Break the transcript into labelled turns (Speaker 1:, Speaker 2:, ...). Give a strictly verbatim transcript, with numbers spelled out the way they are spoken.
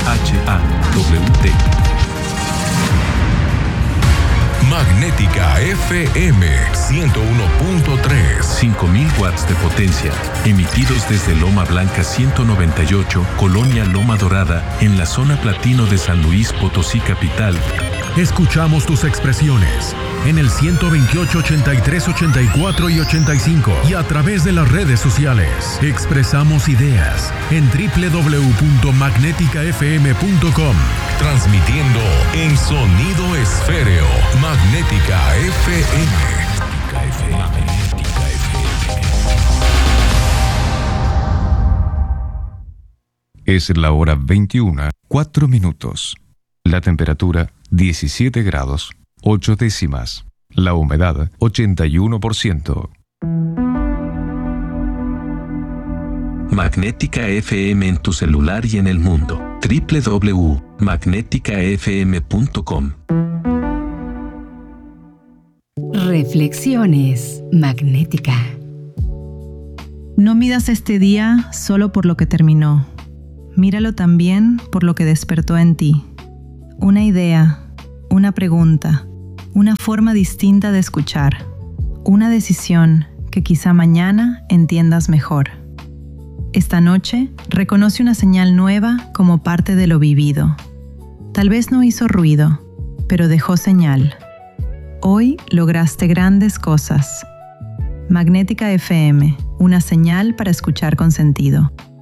Speaker 1: H A W T.
Speaker 2: Magnética F M ciento uno punto tres.
Speaker 1: cinco mil watts de potencia, emitidos desde Loma Blanca ciento noventa y ocho, Colonia Loma Dorada, en la zona platino de San Luis Potosí capital.
Speaker 3: Escuchamos tus expresiones en el ciento veintiocho, ochenta y tres, ochenta y cuatro y ochenta y cinco y a través de las redes sociales. Expresamos ideas en doble u doble u doble u punto magnética f m punto com.
Speaker 2: Transmitiendo en sonido esféreo. Magnética F M. Magnética F M.
Speaker 4: Es la hora veintiuna, cuatro minutos. La temperatura diecisiete grados, ocho décimas. La humedad ochenta y uno por ciento.
Speaker 1: Magnética F M en tu celular y en el mundo. doble u doble u doble u punto magnética f m punto com.
Speaker 5: Reflexiones Magnética.
Speaker 6: No midas este día solo por lo que terminó. Míralo también por lo que despertó en ti. Una idea, una pregunta, una forma distinta de escuchar, una decisión que quizá mañana entiendas mejor. Esta noche, reconoce una señal nueva como parte de lo vivido. Tal vez no hizo ruido, pero dejó señal. Hoy lograste grandes cosas. Magnética F M, una señal para escuchar con sentido.